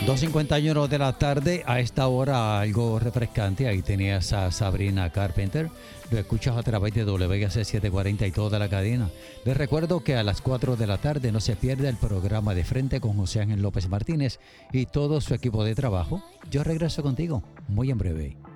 2:51 de la tarde, a esta hora algo refrescante. Ahí tenías a Sabrina Carpenter. Lo escuchas a través de WGC 740 y toda la cadena. Les recuerdo que a las 4 de la tarde no se pierda el programa De Frente con José Ángel López Martínez y todo su equipo de trabajo. Yo regreso contigo muy en breve.